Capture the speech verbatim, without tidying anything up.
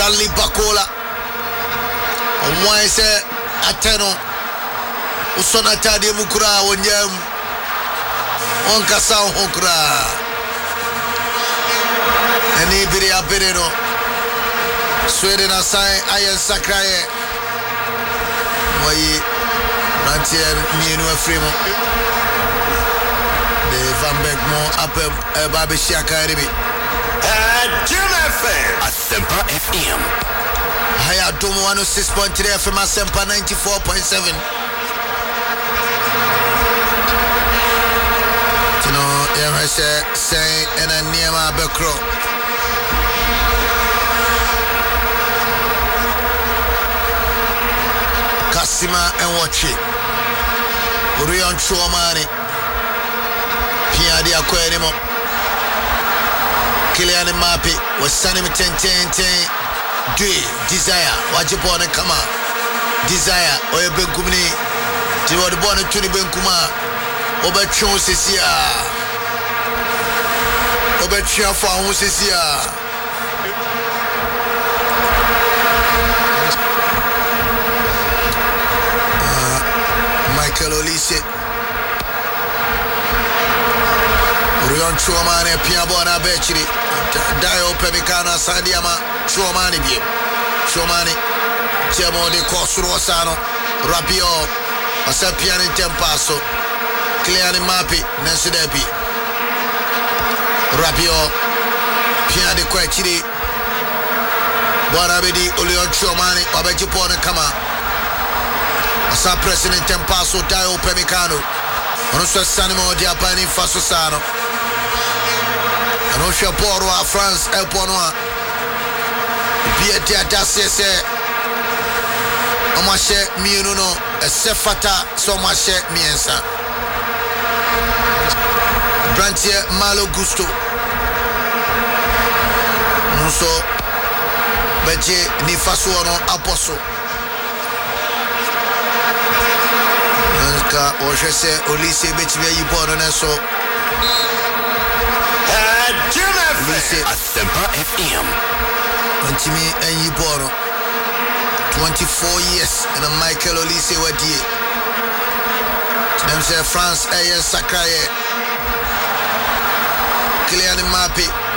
Bradley Bakola. Why say Ateno Usonata de Mukura Wonyam Onkasa Honkura Anibiri Abirino Sweden assign Ayan Sakraye Moyi Rantier Mienu Fremo de Van Beekmo Apem Babishi Academy Jim F M Asempa F M Haya Domo one oh six point three F M Asempa ninety-four point seven. Tino Yemese say and a Niema Bekro Kasima and Wachi Urion Chuomani Piadi Aquanimo Kylian Mbappe was sending me ten ten ten. Dui Desire Wajibone Kama Desire Oye Benkumni Tiwa de Bonne Tuni Benkuma Obetchon Sisia Obetchon Fahon Sisia Michael Olise Urion Chuomane Piabona Bechiri Dio Pemicana Sandiama Chuomani bi Chuomani Chemo de Kosuro Sano Rapio Asapiani Tempaso Kylian Mbappe Nansidepi Rapio Pia de Kwechiri Bonabedi Olion Chuomani Obejipone Kama Asa President Tempaso Dio Pemicano Onoso Sanimo Diapani Faso Sano Anosha Porwa France El Ponoa Bia Dasse se Omashe Mienu no Sefata so mashe miensa Brantier Malo Gusto Nso Beje ni faso no aposo Nka oje se Olise betibia yibono neso Asempa F M Antimi and Yiboro twenty-four years and a Michael Olise Wadie to them say France Ayan Sakraye Kylian Mbappe